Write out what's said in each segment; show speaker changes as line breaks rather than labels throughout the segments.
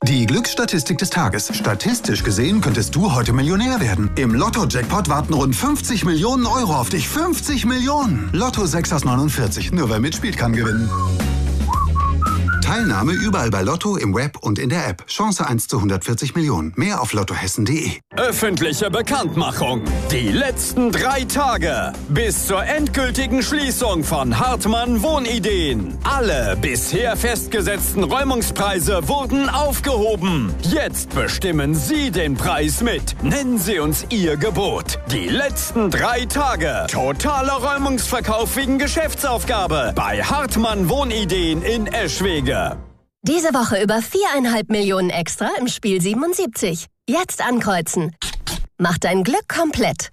Die Glücksstatistik des Tages. Statistisch gesehen könntest du heute Millionär werden. Im Lotto-Jackpot warten rund 50 Millionen Euro auf dich. 50 Millionen! Lotto 6 aus 49. Nur wer mitspielt, kann gewinnen. Teilnahme überall bei Lotto, im Web und in der App. Chance 1 zu 140 Millionen. Mehr auf lottohessen.de.
Öffentliche Bekanntmachung. Die letzten 3 Tage. Bis zur endgültigen Schließung von Hartmann Wohnideen. Alle bisher festgesetzten Räumungspreise wurden aufgehoben. Jetzt bestimmen Sie den Preis mit. Nennen Sie uns Ihr Gebot. Die letzten 3 Tage. Totaler Räumungsverkauf wegen Geschäftsaufgabe. Bei Hartmann Wohnideen in Eschwege.
Diese Woche über 4,5 Millionen extra im Spiel 77. Jetzt ankreuzen. Mach dein Glück komplett.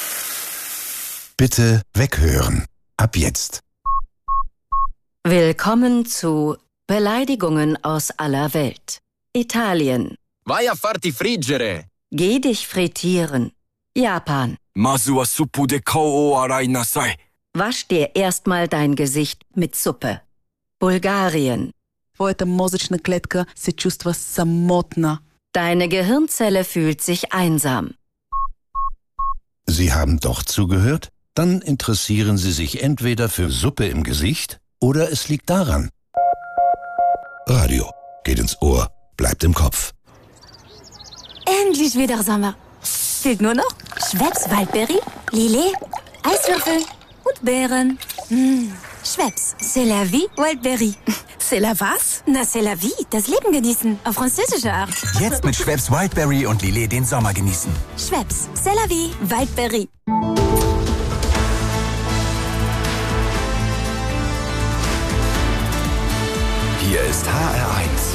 Bitte weghören. Ab jetzt.
Willkommen zu Beleidigungen aus aller Welt. Italien.
Vai a farti friggere.
Geh dich frittieren. Japan.
Masu wa suppu de kao o arai nasai.
Wasch dir erstmal dein Gesicht mit Suppe. Bulgarien.
Твоята мозъчна клетка се чувства самотна.
Deine Gehirnzelle fühlt sich einsam.
Sie haben doch zugehört? Dann interessieren Sie sich entweder für Suppe im Gesicht oder es liegt daran. Radio geht ins Ohr, bleibt im Kopf.
Endlich wieder Sommer. Fehlt nur noch Schweppes Waldbeere, Lillet, Eiswürfel und Beeren. Schweppes, c'est la vie, Wildberry.
C'est la was?
Na, c'est la vie, das Leben genießen, auf französische Art.
Jetzt mit Schweppes Wildberry und Lillet den Sommer genießen.
Schweppes, c'est la vie, Wildberry.
Hier ist HR1.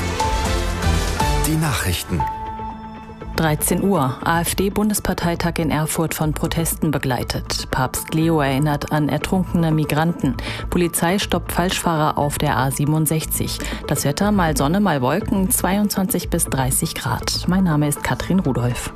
Die Nachrichten.
13 Uhr. AfD-Bundesparteitag in Erfurt von Protesten begleitet. Papst Leo erinnert an ertrunkene Migranten. Polizei stoppt Falschfahrer auf der A67. Das Wetter mal Sonne, mal Wolken, 22 bis 30 Grad. Mein Name ist Katrin Rudolph.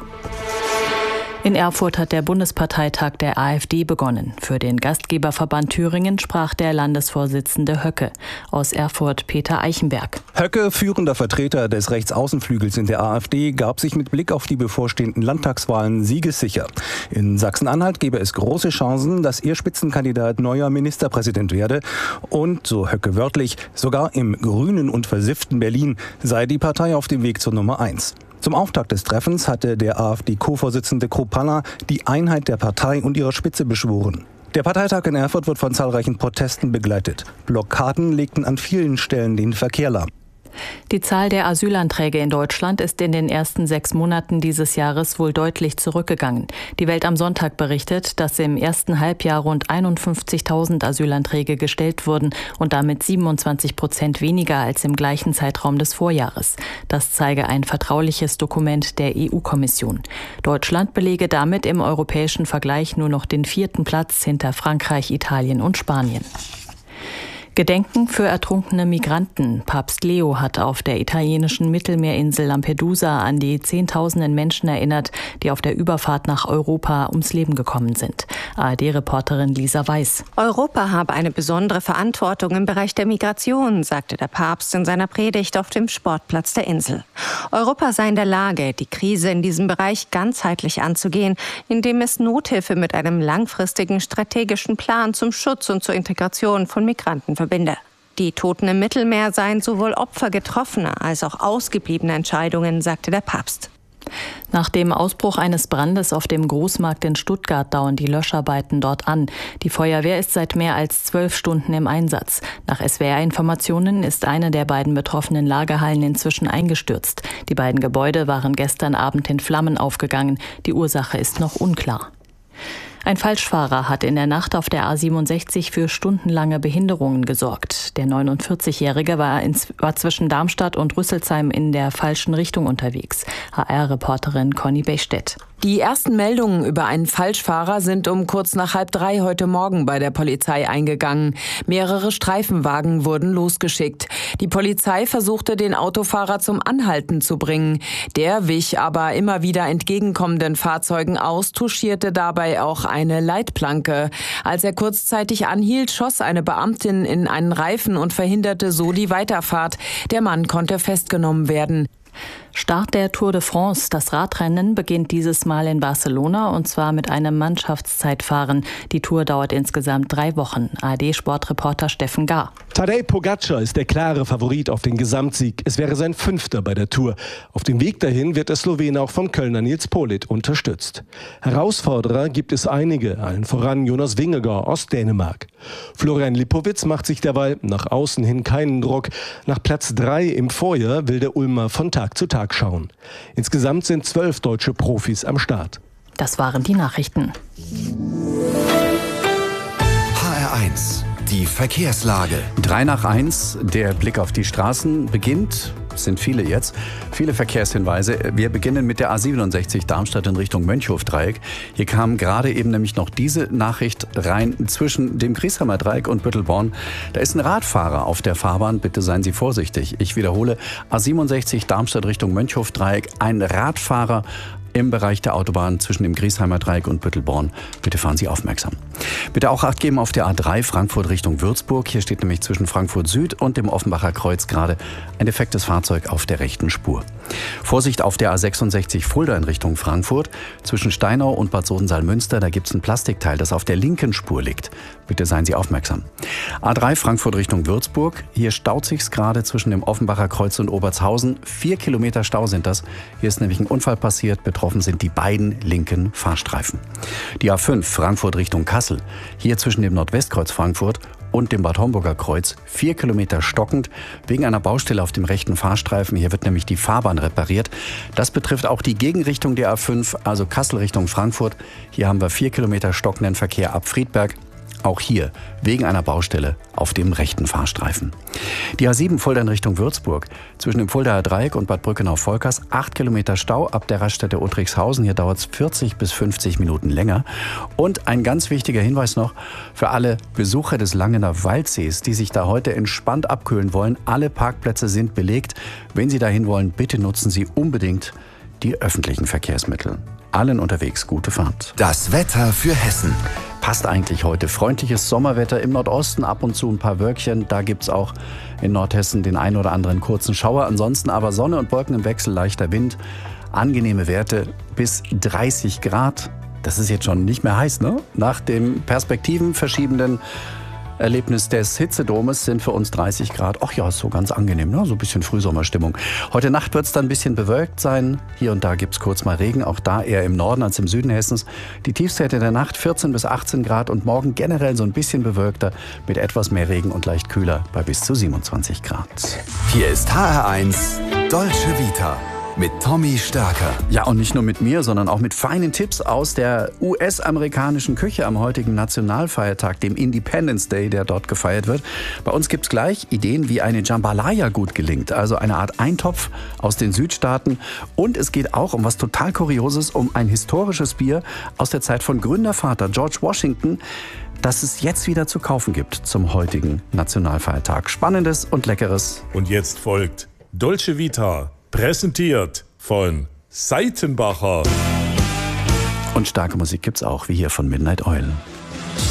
In Erfurt hat der Bundesparteitag der AfD begonnen. Für den Gastgeberverband Thüringen sprach der Landesvorsitzende Höcke. Aus Erfurt Peter Eichenberg.
Höcke, führender Vertreter des Rechtsaußenflügels in der AfD, gab sich mit Blick auf die bevorstehenden Landtagswahlen siegessicher. In Sachsen-Anhalt gebe es große Chancen, dass ihr Spitzenkandidat neuer Ministerpräsident werde. Und, so Höcke wörtlich, sogar im grünen und versifften Berlin sei die Partei auf dem Weg zur Nummer 1. Zum Auftakt des Treffens hatte der AfD-Co-Vorsitzende Kruppalla die Einheit der Partei und ihrer Spitze beschworen. Der Parteitag in Erfurt wird von zahlreichen Protesten begleitet. Blockaden legten an vielen Stellen den Verkehr lahm.
Die Zahl der Asylanträge in Deutschland ist in den ersten 6 Monaten dieses Jahres wohl deutlich zurückgegangen. Die Welt am Sonntag berichtet, dass im ersten Halbjahr rund 51.000 Asylanträge gestellt wurden und damit 27% weniger als im gleichen Zeitraum des Vorjahres. Das zeige ein vertrauliches Dokument der EU-Kommission. Deutschland belege damit im europäischen Vergleich nur noch den 4. Platz hinter Frankreich, Italien und Spanien. Gedenken für ertrunkene Migranten. Papst Leo hat auf der italienischen Mittelmeerinsel Lampedusa an die Zehntausenden Menschen erinnert, die auf der Überfahrt nach Europa ums Leben gekommen sind. ARD-Reporterin Lisa Weiß.
Europa habe eine besondere Verantwortung im Bereich der Migration, sagte der Papst in seiner Predigt auf dem Sportplatz der Insel. Europa sei in der Lage, die Krise in diesem Bereich ganzheitlich anzugehen, indem es Nothilfe mit einem langfristigen strategischen Plan zum Schutz und zur Integration von Migranten verbinde. Die Toten im Mittelmeer seien sowohl Opfer getroffener als auch ausgebliebener Entscheidungen, sagte der Papst.
Nach dem Ausbruch eines Brandes auf dem Großmarkt in Stuttgart dauern die Löscharbeiten dort an. Die Feuerwehr ist seit mehr als 12 Stunden im Einsatz. Nach SWR-Informationen ist eine der beiden betroffenen Lagerhallen inzwischen eingestürzt. Die beiden Gebäude waren gestern Abend in Flammen aufgegangen. Die Ursache ist noch unklar. Ein Falschfahrer hat in der Nacht auf der A67 für stundenlange Behinderungen gesorgt. Der 49-Jährige war zwischen Darmstadt und Rüsselsheim in der falschen Richtung unterwegs. HR-Reporterin Conny Bechstedt.
Die ersten Meldungen über einen Falschfahrer sind um kurz nach 2:30 heute Morgen bei der Polizei eingegangen. Mehrere Streifenwagen wurden losgeschickt. Die Polizei versuchte, den Autofahrer zum Anhalten zu bringen. Der wich aber immer wieder entgegenkommenden Fahrzeugen aus, touchierte dabei auch eine Leitplanke. Als er kurzzeitig anhielt, schoss eine Beamtin in einen Reifen und verhinderte so die Weiterfahrt. Der Mann konnte festgenommen werden.
Start der Tour de France. Das Radrennen beginnt dieses Mal in Barcelona und zwar mit einem Mannschaftszeitfahren. Die Tour dauert insgesamt 3 Wochen. ARD-Sportreporter Steffen Gar.
Tadej Pogacar ist der klare Favorit auf den Gesamtsieg. Es wäre sein 5. bei der Tour. Auf dem Weg dahin wird der Slowene auch vom Kölner Nils Politt unterstützt. Herausforderer gibt es einige, allen voran Jonas Vingegaard aus Dänemark. Florian Lipowitz macht sich derweil nach außen hin keinen Druck. Nach Platz 3 im Vorjahr will der Ulmer von Tag zu Tag schauen. Insgesamt sind 12 deutsche Profis am Start.
Das waren die Nachrichten.
HR1, die Verkehrslage.
3:01, der Blick auf die Straßen beginnt. Es sind viele jetzt, viele Verkehrshinweise. Wir beginnen mit der A67 Darmstadt in Richtung Mönchhofdreieck. Hier kam gerade eben nämlich noch diese Nachricht rein zwischen dem Griesheimer Dreieck und Büttelborn. Da ist ein Radfahrer auf der Fahrbahn, bitte seien Sie vorsichtig. Ich wiederhole, A67 Darmstadt Richtung Mönchhofdreieck, ein Radfahrer im Bereich der Autobahn zwischen dem Griesheimer Dreieck und Büttelborn. Bitte fahren Sie aufmerksam. Bitte auch Acht geben auf der A3 Frankfurt Richtung Würzburg. Hier steht nämlich zwischen Frankfurt Süd und dem Offenbacher Kreuz gerade ein defektes Fahrzeug auf der rechten Spur. Vorsicht auf der A66 Fulda in Richtung Frankfurt. Zwischen Steinau und Bad Soden-Salmünster, da gibt es ein Plastikteil, das auf der linken Spur liegt. Bitte seien Sie aufmerksam. A3 Frankfurt Richtung Würzburg. Hier staut sich's gerade zwischen dem Offenbacher Kreuz und Obertshausen. 4 Kilometer Stau sind das. Hier ist nämlich ein Unfall passiert. Betroffen sind die beiden linken Fahrstreifen. Die A5 Frankfurt Richtung Kassel. Hier zwischen dem Nordwestkreuz Frankfurt und dem Bad Homburger Kreuz 4 Kilometer stockend wegen einer Baustelle auf dem rechten Fahrstreifen. Hier wird nämlich die Fahrbahn repariert. Das betrifft auch die Gegenrichtung der A5, also Kassel Richtung Frankfurt. Hier haben wir 4 Kilometer stockenden Verkehr ab Friedberg. Auch hier wegen einer Baustelle auf dem rechten Fahrstreifen. Die A7 Fulda in Richtung Würzburg. Zwischen dem Fuldaer Dreieck und Bad Brückenau-Volkers 8 Kilometer Stau ab der Raststätte Uttrichshausen. Hier dauert es 40 bis 50 Minuten länger. Und ein ganz wichtiger Hinweis noch für alle Besucher des Langener Waldsees, die sich da heute entspannt abkühlen wollen. Alle Parkplätze sind belegt. Wenn Sie dahin wollen, bitte nutzen Sie unbedingt die öffentlichen Verkehrsmittel. Allen unterwegs gute Fahrt.
Das Wetter für Hessen.
Passt eigentlich heute. Freundliches Sommerwetter im Nordosten, ab und zu ein paar Wölkchen. Da gibt's auch in Nordhessen den ein oder anderen kurzen Schauer. Ansonsten aber Sonne und Wolken im Wechsel, leichter Wind. Angenehme Werte bis 30 Grad. Das ist jetzt schon nicht mehr heiß, ne? Nach dem perspektivenverschiebenden Erlebnis des Hitzedomes sind für uns 30 Grad. Ach ja, ist so ganz angenehm, ne? So ein bisschen Frühsommerstimmung. Heute Nacht wird es dann ein bisschen bewölkt sein. Hier und da gibt es kurz mal Regen, auch da eher im Norden als im Süden Hessens. Die Tiefstwerte der Nacht 14 bis 18 Grad und morgen generell so ein bisschen bewölkter mit etwas mehr Regen und leicht kühler bei bis zu 27 Grad.
Hier ist HR1 Dolce Vita. Mit Tommy Stärker.
Ja, und nicht nur mit mir, sondern auch mit feinen Tipps aus der US-amerikanischen Küche am heutigen Nationalfeiertag, dem Independence Day, der dort gefeiert wird. Bei uns gibt's gleich Ideen, wie eine Jambalaya gut gelingt, also eine Art Eintopf aus den Südstaaten. Und es geht auch um was total Kurioses, um ein historisches Bier aus der Zeit von Gründervater George Washington, das es jetzt wieder zu kaufen gibt zum heutigen Nationalfeiertag. Spannendes und Leckeres.
Und jetzt folgt Dolce Vita. Präsentiert von Seitenbacher.
Und starke Musik gibt's auch, wie hier von Midnight Oil.